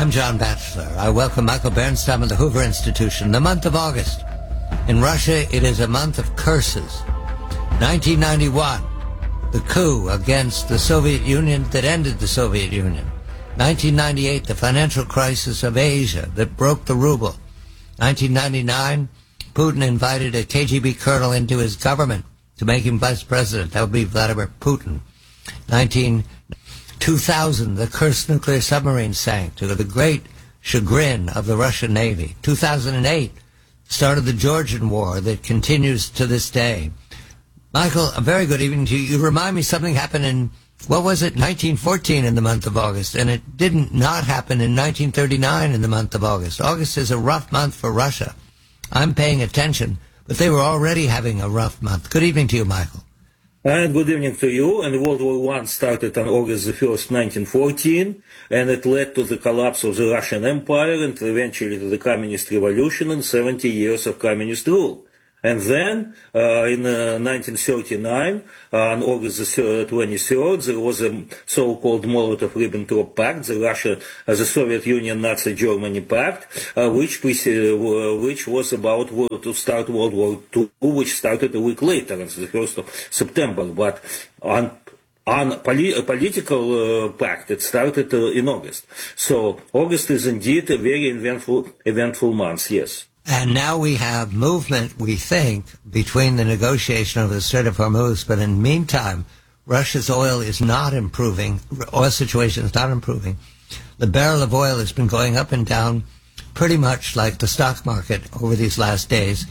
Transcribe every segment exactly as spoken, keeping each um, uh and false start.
I'm John Batchelor. I welcome Michael Bernstein of the Hoover Institution. The month of August. In Russia, it is a month of curses. nineteen ninety-one, the coup against the Soviet Union that ended the Soviet Union. nineteen ninety-eight, the financial crisis of Asia that broke the ruble. nineteen ninety-nine, Putin invited a K G B colonel into his government to make him vice president. That would be Vladimir Putin. nineteen two thousand, the cursed nuclear submarine sank to the great chagrin of the Russian Navy. two thousand eight started the Georgian War that continues to this day. Michael, a very good evening to you. You remind me something happened in, what was it, nineteen fourteen in the month of August, and it didn't not happen in nineteen thirty-nine in the month of August. August is a rough month for Russia. I'm paying attention, but they were already having a rough month. Good evening to you, Michael. And good evening to you. And World War One started on August the first, nineteen fourteen, and it led to the collapse of the Russian Empire and eventually to the Communist Revolution and seventy years of communist rule. And then, uh, in uh, nineteen thirty-nine, uh, on August the twenty-third, there was a so-called Molotov-Ribbentrop Pact, the Russia, uh, the Soviet Union, Nazi Germany Pact, uh, which uh, which was about to start World War Two, which started a week later, on the first of September. But on On poli- a political uh, pact, it started uh, in August. So August is indeed a very eventful, eventful month, yes. And now we have movement, we think, between the negotiation of the Strait of Hormuz. But in the meantime, Russia's oil is not improving. Oil situation is not improving. The barrel of oil has been going up and down pretty much like the stock market over these last days.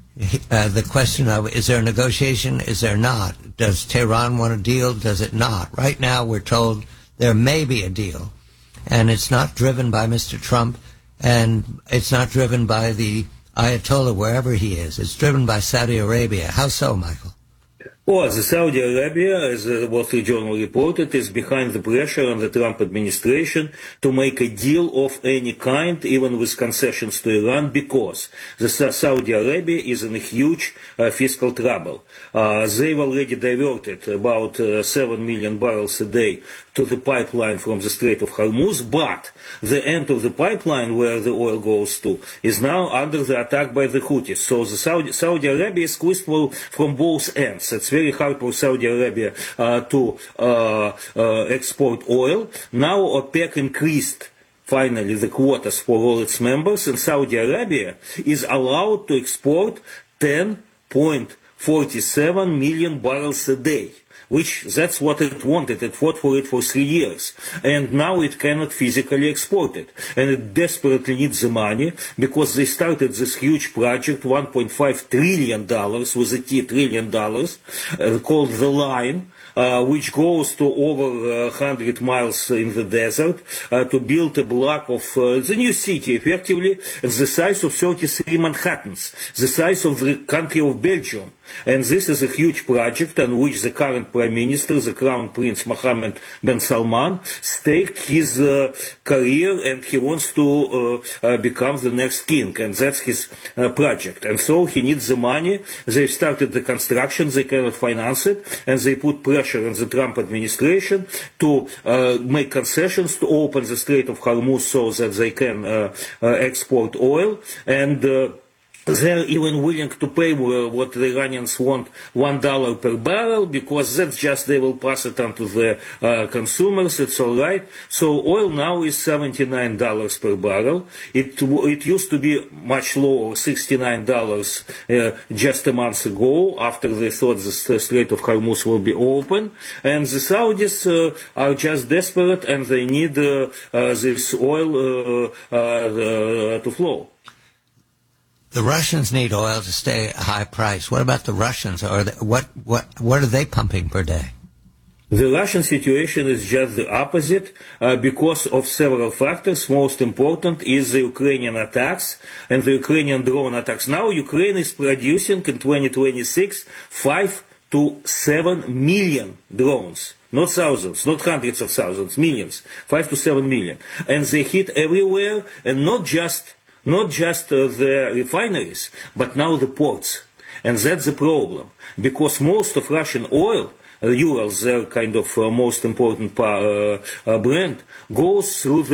Uh, the question of, is there a negotiation? Is there not? Does Tehran want a deal? Does it not? Right now, we're told there may be a deal. And it's not driven by Mister Trump. And it's not driven by the Ayatollah, wherever he is. It's driven by Saudi Arabia. How so, Michael? Well, the Saudi Arabia, as the Wall Street Journal reported, is behind the pressure on the Trump administration to make a deal of any kind, even with concessions to Iran, because the Saudi Arabia is in a huge uh, fiscal trouble. Uh, they've already diverted about uh, seven million barrels a day to the pipeline from the Strait of Hormuz, but the end of the pipeline where the oil goes to is now under the attack by the Houthis. So the Saudi, Saudi Arabia is squeezed from both ends. It's very hard for Saudi Arabia uh, to uh, uh, export oil. Now OPEC increased finally the quotas for all its members, and Saudi Arabia is allowed to export ten point four seven million barrels a day, which that's what it wanted. It fought for it for three years. And now it cannot physically export it. And it desperately needs the money because they started this huge project, one point five trillion dollars, with a T, trillion dollars, uh, called The Line, uh, which goes to over uh, one hundred miles in the desert, uh, to build a block of uh, the new city, effectively the size of thirty-three Manhattans, the size of the country of Belgium. And this is a huge project on which the current Prime Minister, the Crown Prince Mohammed bin Salman, staked his uh, career, and he wants to uh, uh, become the next king, and that's his uh, project. And so he needs the money. They started the construction, they cannot finance it, and they put pressure on the Trump administration to uh, make concessions to open the Strait of Hormuz so that they can uh, uh, export oil. And uh, they're even willing to pay what the Iranians want, one dollar per barrel, because that's just, they will pass it on to the uh, consumers. It's all right. So oil now is seventy-nine dollars per barrel. It it used to be much lower, sixty-nine dollars uh, just a month ago, after they thought the Strait of Hormuz will be open. And the Saudis uh, are just desperate, and they need uh, uh, this oil uh, uh, uh, to flow. The Russians need oil to stay a high price. What about the Russians? Or what what what are they pumping per day? The Russian situation is just the opposite uh, because of several factors. Most important is the Ukrainian attacks and the Ukrainian drone attacks. Now Ukraine is producing in twenty twenty-six five to seven million drones. Not thousands, not hundreds of thousands, millions, five to seven million. And they hit everywhere, and not just Not just uh, the refineries, but now the ports. And that's the problem. Because most of Russian oil, uh, Urals, their kind of uh, most important uh, uh, brand, goes through the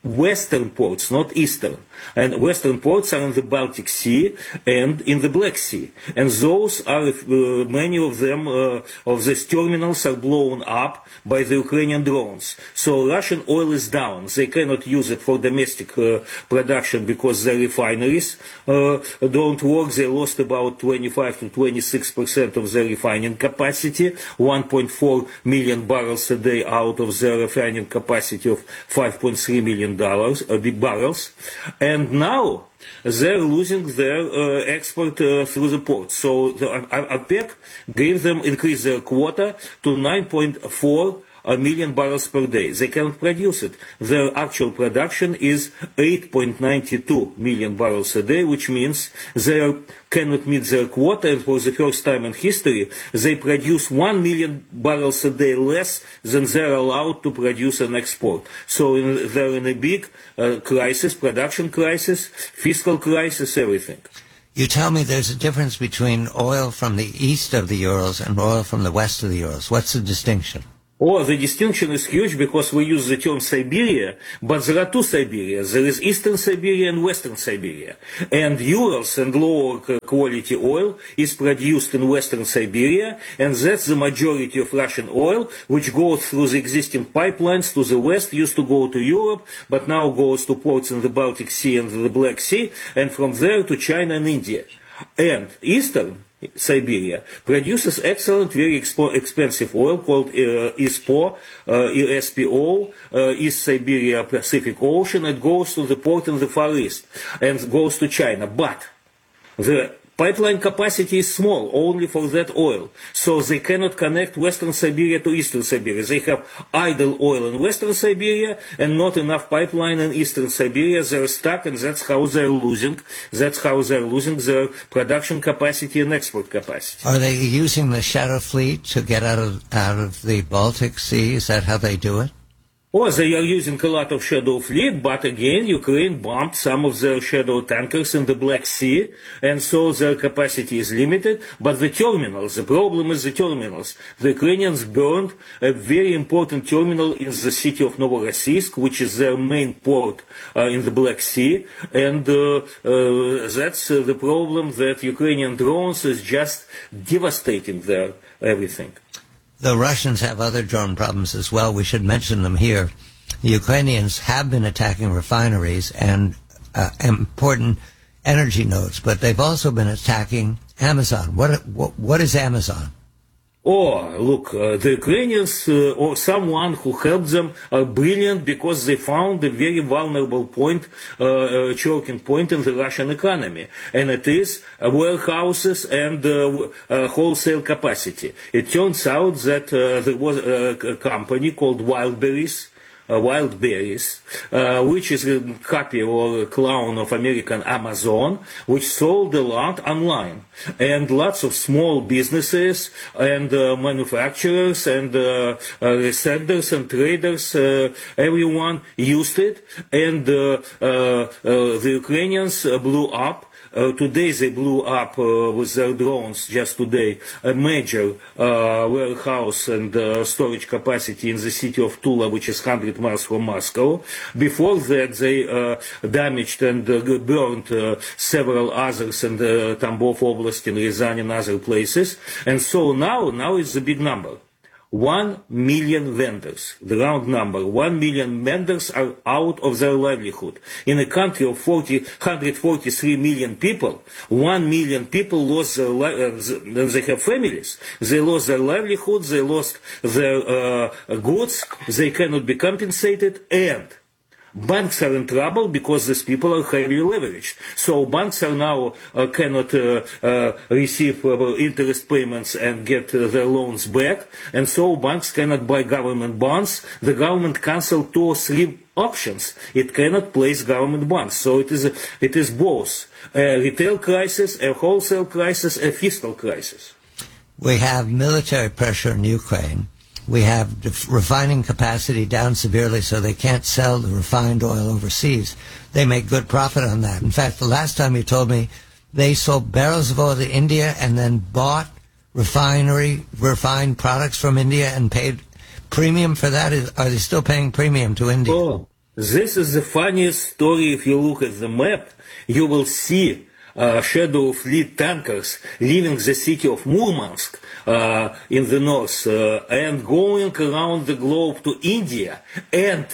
Western ports, not Eastern. And Western ports are in the Baltic Sea and in the Black Sea. And those are, uh, many of them, uh, of these terminals are blown up by the Ukrainian drones. So Russian oil is down. They cannot use it for domestic uh, production because their refineries uh, don't work. They lost about twenty-five to twenty-six percent of their refining capacity, one point four million barrels a day out of their refining capacity of five point three million dollars, uh, barrels. And now they're losing their uh, export uh, through the ports. So the OPEC gave them, increased their quota to nine point four a million barrels per day. They cannot produce it. Their actual production is eight point nine two million barrels a day, which means they cannot meet their quota, and for the first time in history, they produce one million barrels a day less than they're allowed to produce and export. So in, they're in a big uh, crisis, production crisis, fiscal crisis, everything. You tell me there's a difference between oil from the east of the Urals and oil from the west of the Urals. What's the distinction? Oh, the distinction is huge because we use the term Siberia, but there are two Siberias. There is Eastern Siberia and Western Siberia. And Urals and lower quality oil is produced in Western Siberia, and that's the majority of Russian oil, which goes through the existing pipelines to the west, used to go to Europe, but now goes to ports in the Baltic Sea and the Black Sea, and from there to China and India. And Eastern Siberia produces excellent, very expo- expensive oil called uh, E S P O, uh, E S P O, uh, East Siberia Pacific Ocean. It goes to the port in the Far East and goes to China. But the pipeline capacity is small, only for that oil. So they cannot connect Western Siberia to Eastern Siberia. They have idle oil in Western Siberia and not enough pipeline in Eastern Siberia. They're stuck, and that's how they're losing. That's how they're losing their production capacity and export capacity. Are they using the shadow fleet to get out of out of the Baltic Sea? Is that how they do it? Or they are using a lot of shadow fleet, but again, Ukraine bombed some of their shadow tankers in the Black Sea, and so their capacity is limited. But the terminals, the problem is the terminals. The Ukrainians burned a very important terminal in the city of Novorossiysk, which is their main port uh, in the Black Sea, and uh, uh, that's uh, the problem, that Ukrainian drones is just devastating their everything. The Russians have other drone problems as well. We should mention them here. The Ukrainians have been attacking refineries and uh, important energy nodes, but they've also been attacking Amazon. What what, what is Amazon? Oh, look, uh, the Ukrainians uh, or someone who helped them are brilliant because they found a very vulnerable point, uh, uh, choking point in the Russian economy. And it is uh, warehouses and uh, uh, wholesale capacity. It turns out that uh, there was a, a company called Wildberries, Uh, Wildberries, uh, which is a copy or a clone of American Amazon, which sold a lot online. And lots of small businesses and uh, manufacturers and uh, uh, resellers and traders, uh, everyone used it. And uh, uh, uh, the Ukrainians uh, blew up. Uh, today they blew up uh, with their drones, just today, a major uh, warehouse and uh, storage capacity in the city of Tula, which is one hundred miles from Moscow. Before that, they uh, damaged and uh, burned uh, several others in the Tambov Oblast, in Ryazan and other places. And so now, now it's a big number. One million vendors, the round number, one million vendors are out of their livelihood. In a country of forty, one hundred forty-three million people, one million people lost their lives, uh, they have families. They lost their livelihood, they lost their uh, goods, they cannot be compensated, and banks are in trouble because these people are heavily leveraged. So banks are now uh, cannot uh, uh, receive uh, interest payments and get uh, their loans back, and so banks cannot buy government bonds. The government canceled two or three auctions. It cannot place government bonds. So it is a, it is both a retail crisis, a wholesale crisis, a fiscal crisis. We have military pressure in Ukraine. We have refining capacity down severely, so they can't sell the refined oil overseas. They make good profit on that. In fact, the last time you told me they sold barrels of oil to India and then bought refinery, refined products from India and paid premium for that. Are they still paying premium to India? Oh. This is the funniest story. If you look at the map, you will see uh, shadow fleet tankers leaving the city of Murmansk uh, in the north uh, and going around the globe to India, and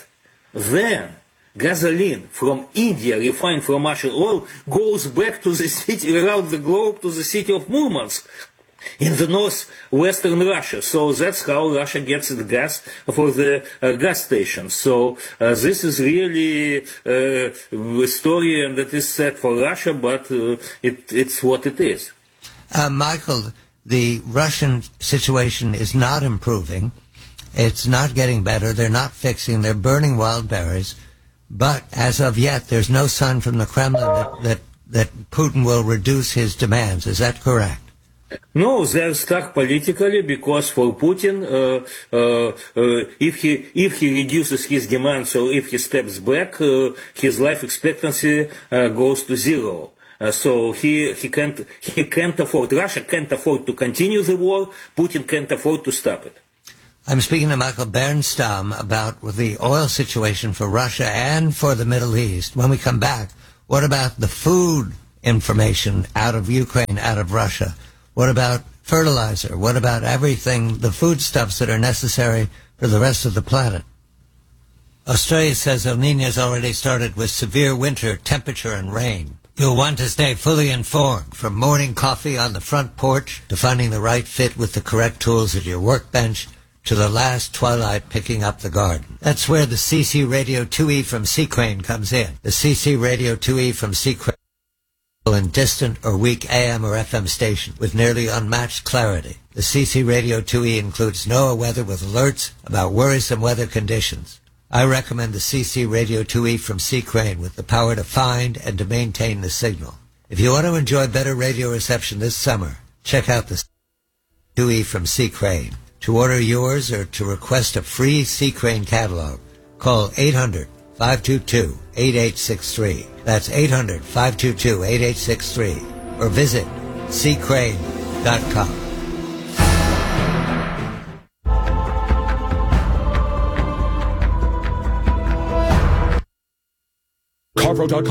then gasoline from India, refined from Russian oil, goes back to the city, around the globe, to the city of Murmansk in the northwestern Russia. So that's how Russia gets its gas for the uh, gas stations. So uh, this is really uh, a story, and that is sad for Russia, but uh, it, it's what it is. Uh, Michael, the Russian situation is not improving. It's not getting better. They're not fixing. They're burning wild berries. But as of yet, there's no sign from the Kremlin that, that, that Putin will reduce his demands. Is that correct? No, they're stuck politically, because for Putin, uh, uh, uh, if he if he reduces his demands, or if he steps back, uh, his life expectancy uh, goes to zero. Uh, so he he can't he can't afford. Russia can't afford to continue the war. Putin can't afford to stop it. I'm speaking to Michael Bernstam about the oil situation for Russia and for the Middle East. When we come back, what about the food information out of Ukraine, out of Russia? What about fertilizer? What about everything, the foodstuffs that are necessary for the rest of the planet? Australia says El Niño's already started with severe winter temperature and rain. You'll want to stay fully informed, from morning coffee on the front porch to finding the right fit with the correct tools at your workbench, to the last twilight picking up the garden. That's where the C C Radio two E from Seacrane comes in. The C C Radio two E from Seacrane, in distant or weak A M or F M station with nearly unmatched clarity. The C C Radio two E includes NOAA weather with alerts about worrisome weather conditions. I recommend the C C Radio two E from Seacrane with the power to find and to maintain the signal. If you want to enjoy better radio reception this summer, check out the two E from Seacrane. To order yours or to request a free Seacrane catalog, call eight hundred, five two two, eight eight six three. That's eight hundred, five two two, eight eight six three. Or visit seacrane dot com. CarPro dot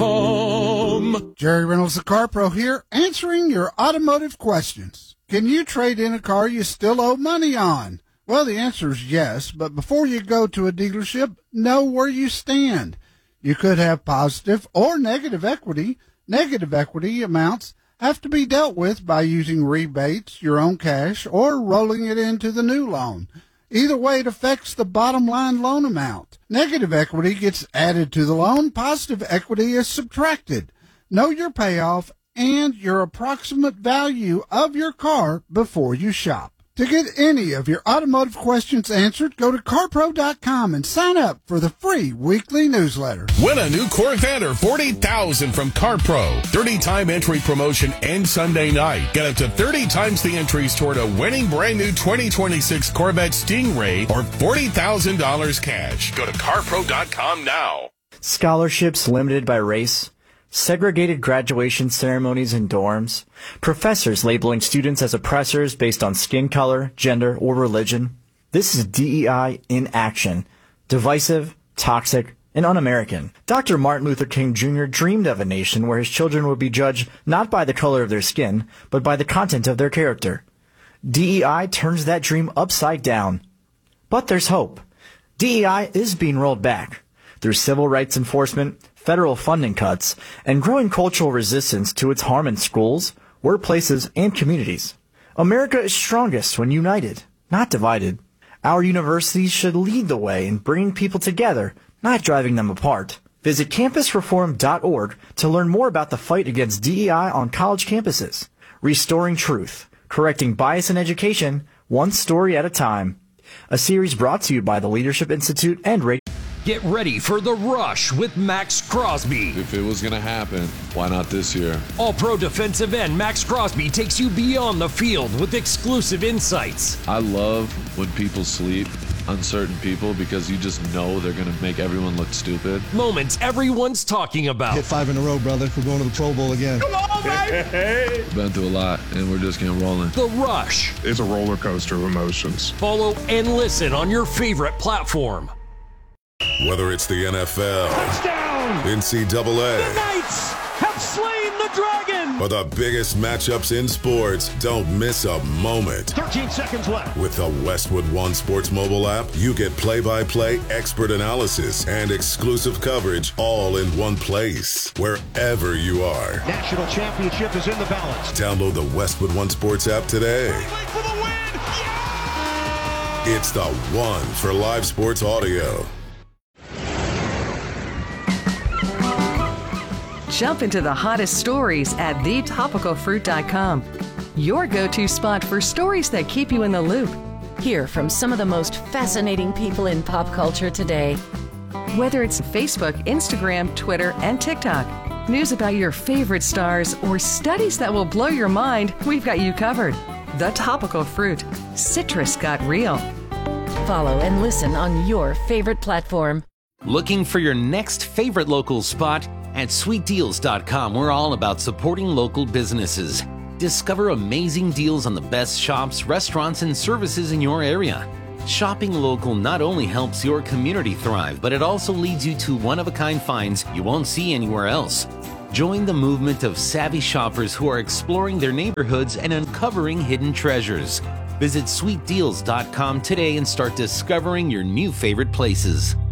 com. Jerry Reynolds, the CarPro here, answering your automotive questions. Can you trade in a car you still owe money on? Well, the answer is yes, but before you go to a dealership, know where you stand. You could have positive or negative equity. Negative equity amounts have to be dealt with by using rebates, your own cash, or rolling it into the new loan. Either way, it affects the bottom line loan amount. Negative equity gets added to the loan. Positive equity is subtracted. Know your payoff and your approximate value of your car before you shop. To get any of your automotive questions answered, go to CarPro dot com and sign up for the free weekly newsletter. Win a new Corvette or forty thousand dollars from CarPro. thirty-time entry promotion ends Sunday night. Get up to thirty times the entries toward a winning brand new twenty twenty-six Corvette Stingray or forty thousand dollars cash. Go to CarPro dot com now. Scholarships limited by race, segregated graduation ceremonies in dorms, professors labeling students as oppressors based on skin color, gender, or religion. This is D E I in action. Divisive, toxic, and un-American. Doctor Martin Luther King Junior dreamed of a nation where his children would be judged not by the color of their skin, but by the content of their character. D E I turns that dream upside down. But there's hope. D E I is being rolled back. Through civil rights enforcement, federal funding cuts, and growing cultural resistance to its harm in schools, workplaces, and communities. America is strongest when united, not divided. Our universities should lead the way in bringing people together, not driving them apart. Visit campus reform dot org to learn more about the fight against D E I on college campuses. Restoring truth, correcting bias in education, one story at a time. A series brought to you by the Leadership Institute and Radio. Get ready for The Rush with Max Crosby. If it was going to happen, why not this year? All-pro defensive end Max Crosby takes you beyond the field with exclusive insights. I love when people sleep, uncertain people, because you just know they're going to make everyone look stupid. Moments everyone's talking about. Hit five in a row, brother. We're going to the Pro Bowl again. Come on, baby! Been through a lot, and we're just getting rolling. The Rush. It's a roller coaster of emotions. Follow and listen on your favorite platform. Whether it's the N F L, touchdown, N C double A, the Knights have slain the dragon, or the biggest matchups in sports, don't miss a moment. thirteen seconds left. With the Westwood One Sports mobile app, you get play-by-play expert analysis and exclusive coverage all in one place, wherever you are. National championship is in the balance. Download the Westwood One Sports app today. For the win! Yeah! It's the one for live sports audio. Jump into the hottest stories at the topical fruit dot com. Your go-to spot for stories that keep you in the loop. Hear from some of the most fascinating people in pop culture today. Whether it's Facebook, Instagram, Twitter, and TikTok, news about your favorite stars, or studies that will blow your mind, we've got you covered. The Topical Fruit. Citrus got real. Follow and listen on your favorite platform. Looking for your next favorite local spot? At sweet deals dot com, we're all about supporting local businesses. Discover amazing deals on the best shops, restaurants, and services in your area. Shopping local not only helps your community thrive, but it also leads you to one-of-a-kind finds you won't see anywhere else. Join the movement of savvy shoppers who are exploring their neighborhoods and uncovering hidden treasures. Visit sweet deals dot com today and start discovering your new favorite places.